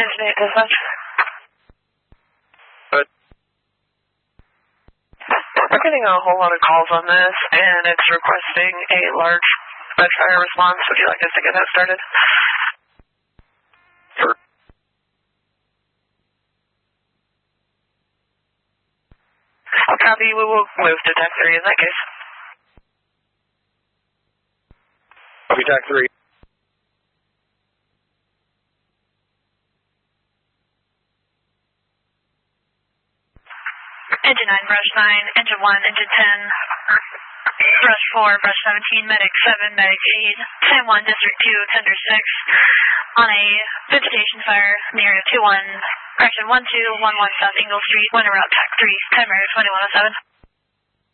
Engine 8 dispatch. Good. We're getting a whole lot of calls on this, and it's requesting a large red fire response. Would you like us to get that started? Sure. I'll copy. We will move to TAC 3 in that case. Copy TAC 3. Engine 9, brush 9, engine 1, engine 10, brush 4, brush 17, medic 7, medic 8, 10-1, district 2, tender 6, on a vegetation fire near 2-1, correction, 1211 South Ingle Street, winter route TAC 3, timer 2107.